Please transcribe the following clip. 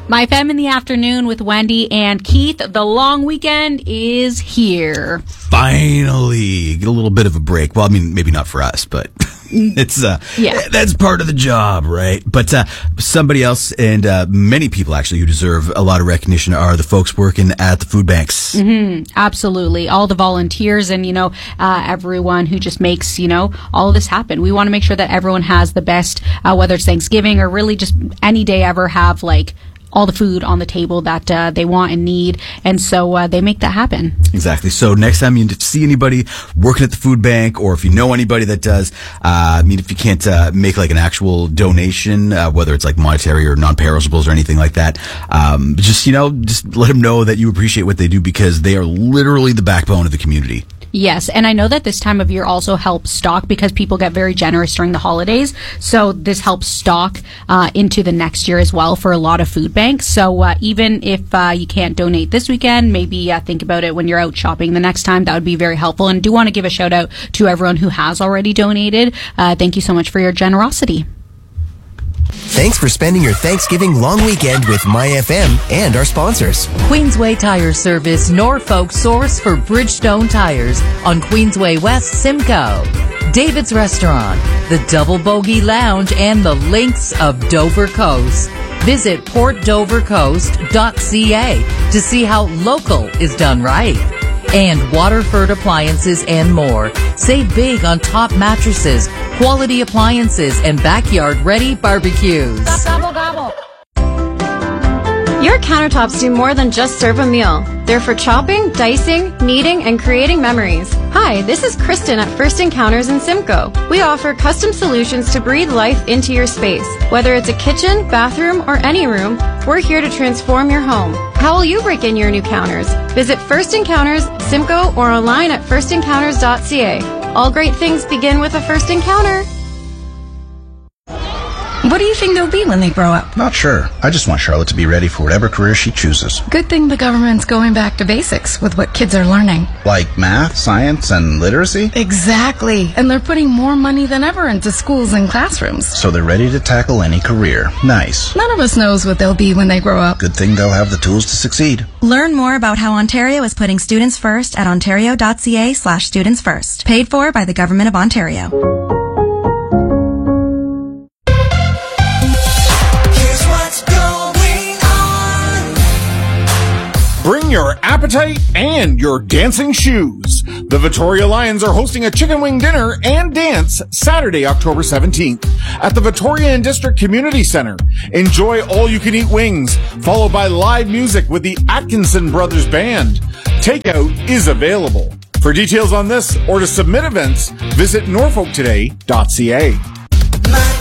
My Femme in the Afternoon with Wendy and Keith. The long weekend is here. Finally, get a little bit of a break. Well, I mean, maybe not for us, but it's that's part of the job, right? But somebody else and many people actually who deserve a lot of recognition are the folks working at the food banks. Mm-hmm. Absolutely. All the volunteers and, everyone who just makes, all of this happen. We want to make sure that everyone has the best, whether it's Thanksgiving or really just any day ever, have all the food on the table that they want and need, and so they make that happen. Exactly. So next time you see anybody working at the food bank, or if you know anybody that does, if you can't make an actual donation, whether it's monetary or non-perishables or anything like that, just let them know that you appreciate what they do, because they are literally the backbone of the community. Yes, and I know that this time of year also helps stock, because people get very generous during the holidays. So this helps stock into the next year as well for a lot of food banks. So even if you can't donate this weekend, maybe think about it when you're out shopping the next time. That would be very helpful. And do want to give a shout out to everyone who has already donated. Thank you so much for your generosity. Thanks for spending your Thanksgiving long weekend with MyFM and our sponsors. Queensway Tire Service, Norfolk source for Bridgestone tires on Queensway West, Simcoe. David's Restaurant, the Double Bogey Lounge, and the Links of Dover Coast. Visit portdovercoast.ca to see how local is done right. And Waterford Appliances and more. Save big on top mattresses, quality appliances, and backyard-ready barbecues. Gobble, gobble. Your countertops do more than just serve a meal. They're for chopping, dicing, kneading, and creating memories. Hi, this is Kristen at First Encounters in Simcoe. We offer custom solutions to breathe life into your space. Whether it's a kitchen, bathroom, or any room, we're here to transform your home. How will you break in your new counters? Visit First Encounters, Simcoe, or online at firstencounters.ca. All great things begin with a first encounter. What do you think they'll be when they grow up? Not sure. I just want Charlotte to be ready for whatever career she chooses. Good thing the government's going back to basics with what kids are learning. Like math, science, and literacy? Exactly. And they're putting more money than ever into schools and classrooms. So they're ready to tackle any career. Nice. None of us knows what they'll be when they grow up. Good thing they'll have the tools to succeed. Learn more about how Ontario is putting students first at ontario.ca/studentsfirst. Paid for by the Government of Ontario. Bring your appetite and your dancing shoes. The Victoria Lions are hosting a chicken wing dinner and dance Saturday, October 17th at the Victoria and District Community Centre. Enjoy all-you-can-eat wings, followed by live music with the Atkinson Brothers Band. Takeout is available. For details on this or to submit events, visit norfolktoday.ca.